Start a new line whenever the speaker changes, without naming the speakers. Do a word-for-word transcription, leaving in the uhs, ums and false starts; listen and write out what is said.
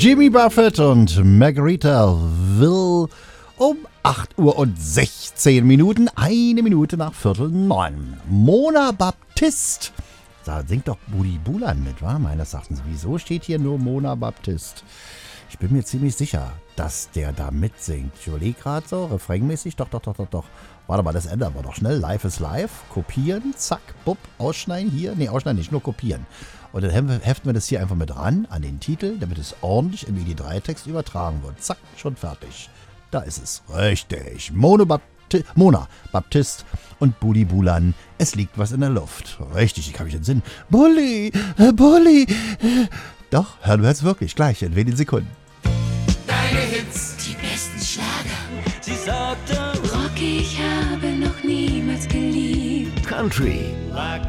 Jimmy Buffett und Margarita will um acht Uhr und sechzehn Minuten, eine Minute nach Viertel neun. Mona Baptist. Da singt doch Budi Bulan mit, wa? Meines Erachtens. Wieso steht hier nur Mona Baptist? Ich bin mir ziemlich sicher, dass der da mitsingt. Ich überlege gerade so, refrainmäßig. Doch, doch, doch, doch, doch. Warte mal, das ändern wir doch schnell. Live is live. Kopieren, zack, bupp, ausschneiden hier. Nee, ausschneiden nicht, nur kopieren. Und dann heften wir das hier einfach mit ran an den Titel, damit es ordentlich im I D drei Text übertragen wird. Zack, schon fertig. Da ist es. Richtig. Mona Baptist, Mona Baptist und Budi Bulan. Es liegt was in der Luft. Richtig, ich kann mich entsinnen. Bulli, äh, Bulli. Äh. Doch, hören wir es wirklich gleich in wenigen Sekunden.
Deine Hits, die besten Schlager.
Sie sagte,
Rocky, ich habe noch niemals geliebt.
Country.
like